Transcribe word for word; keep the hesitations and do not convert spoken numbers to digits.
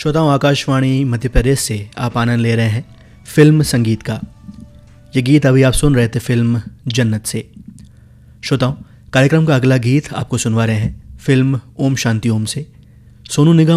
श्रोताओं, आकाशवाणी मध्य प्रदेश से आप आनंद ले रहे हैं फिल्म संगीत का। ये गीत अभी आप सुन रहे थे फिल्म जन्नत से। श्रोताओं, कार्यक्रम का अगला गीत आपको सुनवा रहे हैं फिल्म ओम शांति ओम से। सोनू निगम